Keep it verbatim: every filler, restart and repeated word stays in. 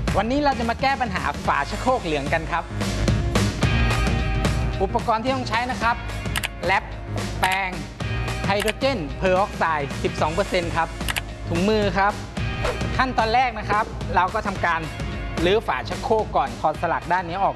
วันนี้เราจะมาแก้ปัญหาฝาชักโครกเหลืองกันครับอุปกรณ์ที่ต้องใช้นะครับแลปแปรงไฮโดรเจนเพอร์ออกไซด์ สิบสองเปอร์เซ็นต์ ครับถุงมือครับขั้นตอนแรกนะครับเราก็ทำการรื้อฝาชักโครกก่อนถอดสลักด้านนี้ออก